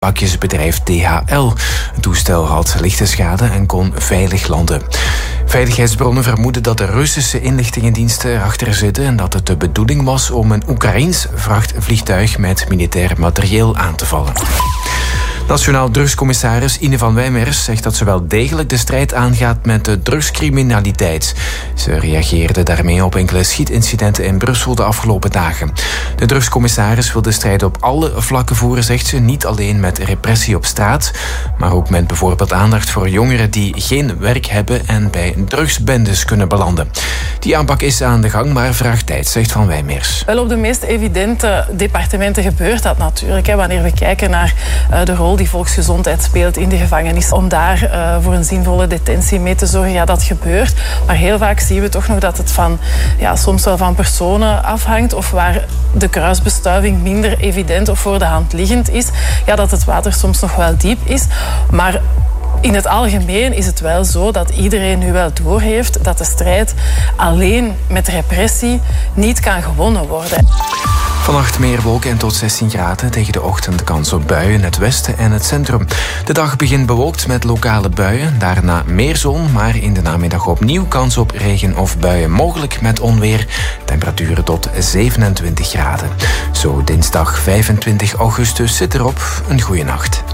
pakjesbedrijf DHL. Het toestel had lichte schade en kon veilig landen. Veiligheidsbronnen vermoeden dat de Russische inlichtingendiensten erachter zitten en dat het de bedoeling was om een Oekraïens vrachtvliegtuig met militair materieel aan te vallen. Nationaal drugscommissaris Ine van Wijmers zegt dat ze wel degelijk de strijd aangaat met de drugscriminaliteit. Ze reageerde daarmee op enkele schietincidenten in Brussel de afgelopen dagen. De drugscommissaris wil de strijd op alle vlakken voeren, zegt ze. Niet alleen met repressie op straat, maar ook met bijvoorbeeld aandacht voor jongeren die geen werk hebben en bij drugsbendes kunnen belanden. Die aanpak is aan de gang, maar vraagt tijd, zegt Van Wijmers. Wel, op de meest evidente departementen gebeurt dat natuurlijk. Wanneer we kijken naar de rol die volksgezondheid speelt in de gevangenis, om daar voor een zinvolle detentie mee te zorgen, ja, dat gebeurt. Maar heel vaak zien we toch nog dat het soms wel van personen afhangt, of waar de kruisbestuiving minder evident of voor de hand liggend is, ja, dat het water soms nog wel diep is. Maar in het algemeen is het wel zo dat iedereen nu wel doorheeft dat de strijd alleen met repressie niet kan gewonnen worden. Vannacht meer wolken en tot 16 graden. Tegen de ochtend kans op buien in het westen en het centrum. De dag begint bewolkt met lokale buien. Daarna meer zon, maar in de namiddag opnieuw kans op regen of buien. Mogelijk met onweer. Temperaturen tot 27 graden. Zo dinsdag 25 augustus zit erop. Een goeie nacht.